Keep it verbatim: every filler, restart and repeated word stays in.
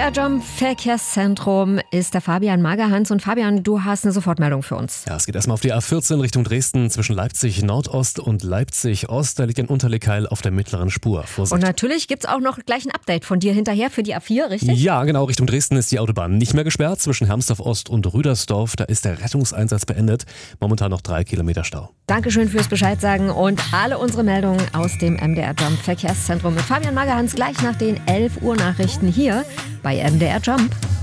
R Jump Verkehrszentrum ist der Fabian Magerhans. Und Fabian, du hast eine Sofortmeldung für uns. Ja, es geht erstmal auf die A vierzehn Richtung Dresden zwischen Leipzig Nordost und Leipzig Ost. Da liegt ein Unterlegkeil auf der mittleren Spur. Vorsicht. Und natürlich gibt es auch noch gleich ein Update von dir hinterher für die A vier, richtig? Ja, genau. Richtung Dresden ist die Autobahn nicht mehr gesperrt. Zwischen Hermsdorf Ost und Rüdersdorf, da ist der Rettungseinsatz beendet. Momentan noch drei Kilometer Stau. Dankeschön fürs Bescheid sagen und alle unsere Meldungen aus dem M D R Jump Verkehrszentrum mit Fabian Magerhans gleich nach den elf Uhr Nachrichten hier bei M D R Jump.